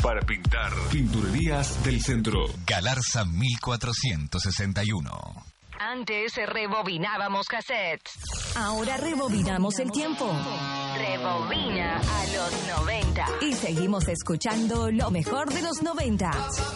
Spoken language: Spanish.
para pintar. Pinturerías del Centro. Galarza 1461. Antes rebobinábamos cassettes. Ahora rebobinamos el tiempo. Rebobina a los 90. Y seguimos escuchando lo mejor de los 90.